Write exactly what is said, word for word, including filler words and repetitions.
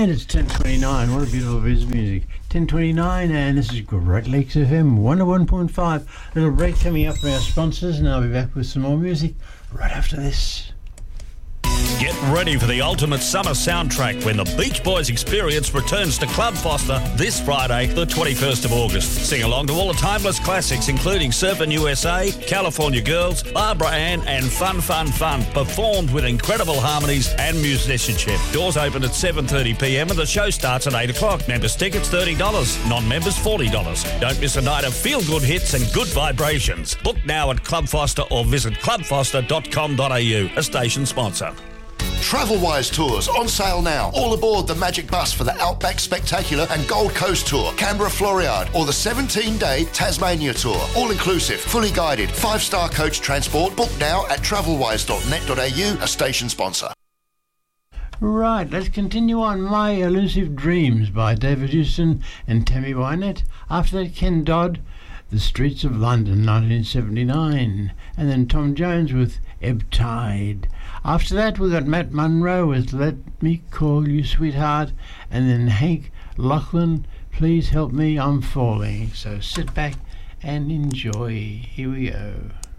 And it's ten twenty-nine. What a beautiful bit of music. ten twenty-nine, and this is Great Lakes F M one oh one point five. A little break coming up from our sponsors, and I'll be back with some more music right after this. Get ready for the ultimate summer soundtrack when the Beach Boys Experience returns to Club Foster this Friday, the twenty-first of August. Sing along to all the timeless classics, including Surfin' U S A, California Girls, Barbara Ann, and Fun Fun Fun, performed with incredible harmonies and musicianship. Doors open at seven thirty p m and the show starts at eight o'clock. Members' tickets thirty dollars, non-members forty dollars. Don't miss a night of feel-good hits and good vibrations. Book now at Club Foster or visit club foster dot com dot a u, a station sponsor. Travelwise Tours on sale now. All aboard the Magic Bus for the Outback Spectacular and Gold Coast Tour, Canberra Floriade, or the seventeen-day Tasmania Tour. All inclusive, fully guided, five-star coach transport. Book now at travelwise dot net dot a u, a station sponsor. Right, let's continue on. My Elusive Dreams by David Houston and Tammy Wynette. After that, Ken Dodd, The Streets of London, nineteen seventy-nine. And then Tom Jones with Ebb Tide. After that, we got Matt Munro with Let Me Call You Sweetheart. And then Hank Lachlan, Please Help Me, I'm Falling. So sit back and enjoy. Here we go.